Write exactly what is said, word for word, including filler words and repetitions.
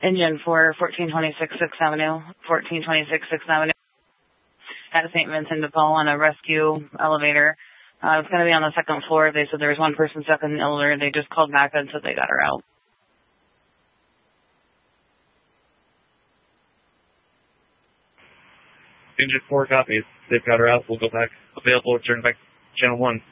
Engine for fourteen twenty-six sixth Avenue, fourteen twenty-six sixth Avenue, at Saint Vincent de Paul on a rescue elevator. Uh, it's going to be on the second floor. They said there was one person stuck in the elevator. They just called back and said they got her out. Engine four copies. They've got her out. We'll go back. Available. Return back to channel one.